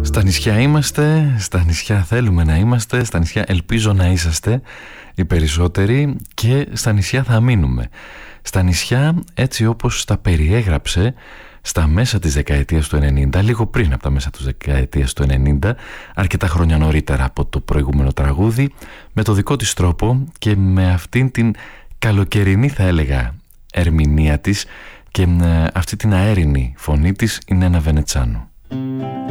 Στα νησιά είμαστε, στα νησιά θέλουμε να είμαστε, στα νησιά ελπίζω να είσαστε οι περισσότεροι και στα νησιά θα μείνουμε. Στα νησιά έτσι όπως τα περιέγραψε στα μέσα της δεκαετίας του 90, λίγο πριν από τα μέσα της δεκαετίας του 90, αρκετά χρόνια νωρίτερα από το προηγούμενο τραγούδι, με το δικό της τρόπο και με αυτήν την καλοκαιρινή θα έλεγα ερμηνεία της και αυτή την αέρινη φωνή της, η Νένα Βενετσάνου.